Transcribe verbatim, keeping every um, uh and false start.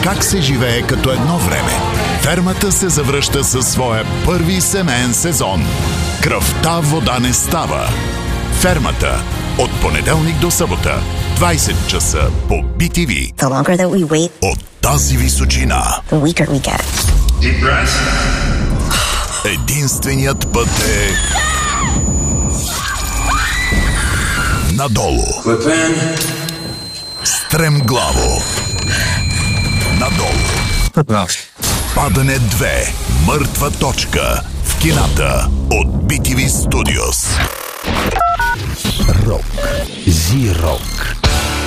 как се живее като едно време. Фермата се завръща със своя първи семеен сезон. Кръвта вода не става. Фермата. От понеделник до събота. двайсет часа по Би Ти Ви. The longer that we wait, от тази височина, the weaker we get. Deep breath. единственият път е надолу. Clip in. Стремглаво. Надолу. Падане две. Мъртва точка. В кината от Би Ти Ви Studios. Рок. Зи-рок.